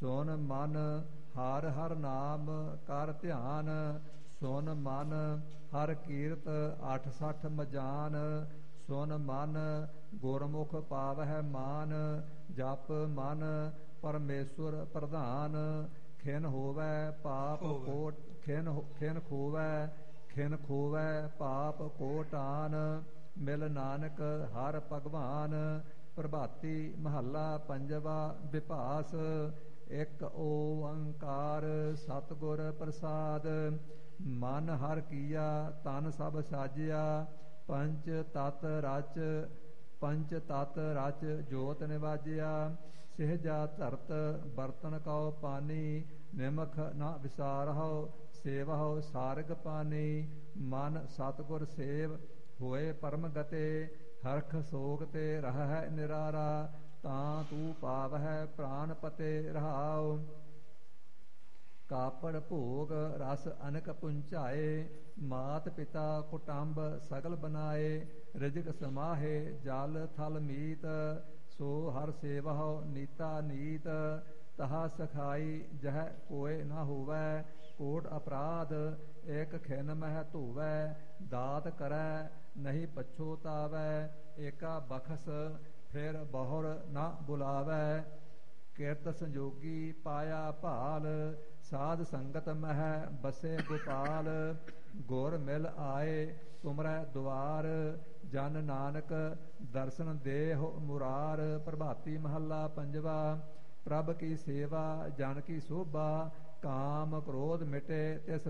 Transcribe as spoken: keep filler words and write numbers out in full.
ਸੁਨ ਮਨ ਹਰ ਹਰ ਨਾਮ ਕਰ ਧਿਆਨ। ਸੁਨ ਮਨ ਹਰ ਕੀਰਤ ਅੱਠ ਸੱਠ ਮਜਾਨ। ਸੁਨ ਮਨ ਗੁਰਮੁਖ ਪਾਵਹਿ ਮਾਨ। ਜਪ ਮਨ ਪਰਮੇਸ਼ਵਰ ਪ੍ਰਧਾਨ। ਖਿਨ ਹੋਵੈ ਪਾਪ ਕੋਟ ਖਿਨ ਖਿਨ ਖੋਵੈ ਖਿਨ ਖੋਵੈ ਪਾਪ ਕੋਟਾਨ। ਮਿਲ ਨਾਨਕ ਹਰ ਭਗਵਾਨ। ਪ੍ਰਭਾਤੀ ਮਹੱਲਾ ਪੰਜਵਾ। ਵਿਭਾਸ ਇਕ ਓੰਕਾਰ ਸਤਿਗੁਰ ਪ੍ਰਸਾਦ। ਮਨ ਹਰ ਕੀਆ ਤਨ ਸਭ ਸਾਜਿਆ। ਪੰਚ ਤਤ ਰਚ ਪੰਚ ਤਤ ਰਚ ਜੋਤ ਨਿਵਾਜਿਆ। ਸਹਿਜਾ ਧਰਤ ਬਰਤਨ ਕਉ ਪਾਨੀ। ਨਿਮਖ ਨਾ ਵਿਸਾਰਹੁ ਸੇਵਹੁ ਸਾਰਗ ਪਾਨੀ। ਮਨ ਸਤਿਗੁਰ ਸੇਵ ਹੋਏ ਪਰਮ ਗਤੇ। ਹਰਖ ਸੋਗ ਤੇ ਰਹਿ ਨਿਰਾਰਾ। ਤਾਂ ਤੂੰ ਪਾਵਹਿ ਪ੍ਰਾਨ ਪਤੇ ਰਹਾਉ। ਕਾਪੜ ਭੋਗ ਰਸ ਅਨਕ ਪੁੰਚਾਏ। ਮਾਤ ਪਿਤਾ ਕੁਟੰਬ ਸਗਲ ਬਨਾਏ। ਰਿਜਕ ਸਮਾਹੇ ਜਲ ਥਲ ਮੀਤ। ਸੋ ਹਰ ਸੇਵਹੁ ਨੀਤਾ ਨੀਤ। ਤਹਾ ਸਖਾਈ ਜਹ ਕੋਇ ਨਾ ਹੋਵੈ। ਕੋਟ ਅਪਰਾਧ ਏਕ ਖਿਨ ਮਹਿ ਧੋਵੈ। ਦਾਤ ਕਰੈ ਨਹੀਂ ਪਛੋਤਾਵੈ। ਏਕਾ ਬਖਸ ਫਿਰ ਬਹੁਰ ਨਾ ਬੁਲਾਵੈ। ਕਿਰਤ ਸੰਜੋਗੀ ਪਾਇਆ ਭਾਲ। ਸਾਧ ਸੰਗਤ ਮਹਿ ਬਸੇ ਗੋਪਾਲ। ਗੁਰ ਮਿਲ ਆਏ ਤੁਮਰੈ ਦੁਆਰ। ਜਨ ਨਾਨਕ ਦਰਸ਼ਨ ਦੇਹੁ ਮੁਰਾਰ। ਪ੍ਰਭਾਤੀ ਮਹੱਲਾ ਪੰਜਵਾ। ਪ੍ਰਭ ਕੀ ਸੇਵਾ ਜਨ ਕੀ ਸੋਭਾ। ਕਾਮ ਕ੍ਰੋਧ ਮਿਟੇ ਤਿਸ